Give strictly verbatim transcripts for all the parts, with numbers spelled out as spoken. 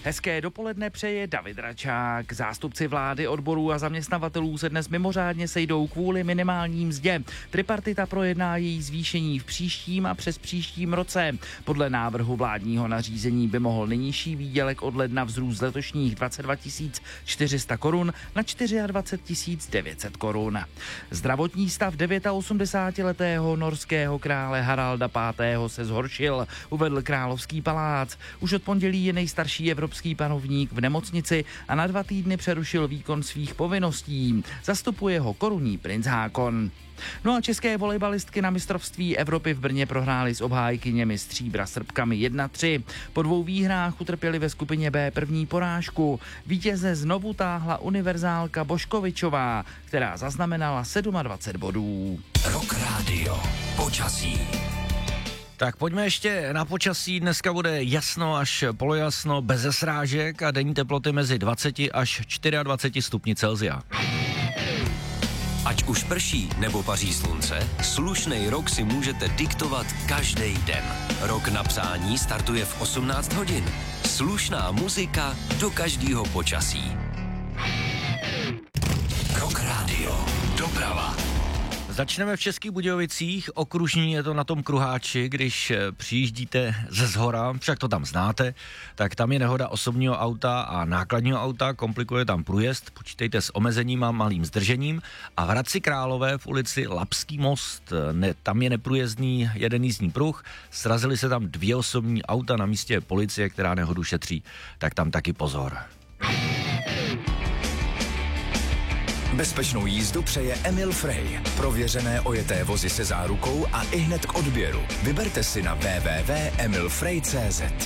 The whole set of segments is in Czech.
Hezké dopoledne přeje David Račák. Zástupci vlády, odborů a zaměstnavatelů se dnes mimořádně sejdou kvůli minimální mzdě. Tripartita projedná její zvýšení v příštím a přes příštím roce. Podle návrhu vládního nařízení by mohl nejnižší výdělek od ledna vzrůst z letošních dvacet dva tisíc čtyři sta korun na dvacet čtyři tisíc devět set korun. Zdravotní stav osmdesátidevítiletého norského krále Haralda pátého. se zhoršil, uvedl Královský palác. Už od pondělí je nejstarší evropský panovník v nemocnici a na dva týdny přerušil výkon svých povinností. Zastupuje ho korunní princ Hákon. No a české volejbalistky na mistrovství Evropy v Brně prohrály s obhájkyněmi stříbra Srbkami jedna tři. Po dvou výhrách utrpěli ve skupině B první porážku. Vítěze znovu táhla univerzálka Boškovičová, která zaznamenala dvacet sedm bodů. Rock Radio. Počasí. Tak pojďme ještě na počasí. Dneska bude jasno až polojasno, bez srážek a denní teploty mezi dvacet až dvacet čtyři stupni Celsia. Ať už prší nebo paří slunce, slušnej rok si můžete diktovat každý den. Rok na psání startuje v osmnáct hodin. Slušná muzika do každého počasí. Rock Radio. Doprava. Začneme v Českých Budějovicích, okružní je to na tom kruháči, když přijíždíte ze zhora, však to tam znáte, tak tam je nehoda osobního auta a nákladního auta, komplikuje tam průjezd, počítejte s omezením a malým zdržením a v Hradci Králové v ulici Lapský most, ne, tam je neprůjezdný jeden jízdní pruh, srazily se tam dvě osobní auta, na místě je policie, která nehodu šetří, tak tam taky pozor. Bezpečnou jízdu přeje Emil Frey. Prověřené ojeté vozy se zárukou a ihned k odběru. Vyberte si na w w w tečka emil frey tečka c z.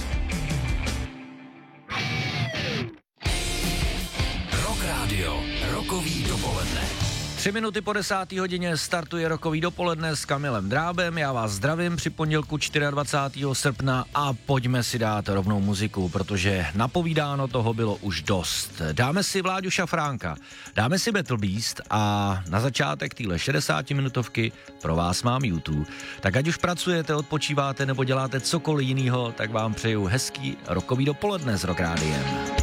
Rock Radio. Rokový dopoledne. Tři minuty po desáté hodině startuje rokový dopoledne s Kamilem Drábem. Já vás zdravím při pondělku dvacátého čtvrtého srpna a pojďme si dát rovnou muziku, protože napovídáno toho bylo už dost. Dáme si Vláďu Šafránka, dáme si Battle Beast a na začátek téhle šedesátiminutovky pro vás mám YouTube. Tak ať už pracujete, odpočíváte nebo děláte cokoliv jinýho, tak vám přeju hezký rokový dopoledne s Rock Rádiem.